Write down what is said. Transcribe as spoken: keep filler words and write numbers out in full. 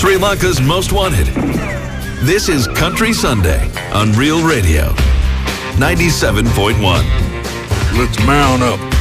Sri Lanka's Most Wanted. This is Country Sunday on Real Radio, ninety-seven point one. Let's mount up.